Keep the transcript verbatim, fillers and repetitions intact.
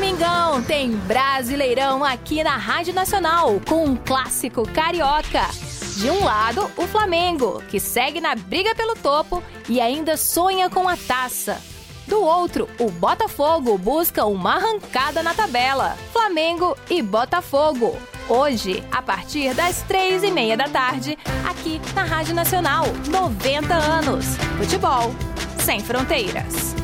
domingão tem Brasileirão aqui na Rádio Nacional, com um clássico carioca. De um lado, o Flamengo, que segue na briga pelo topo e ainda sonha com a taça. Do outro, o Botafogo busca uma arrancada na tabela. Flamengo e Botafogo. Hoje, a partir das três e meia da tarde, aqui na Rádio Nacional. noventa anos. Futebol sem fronteiras.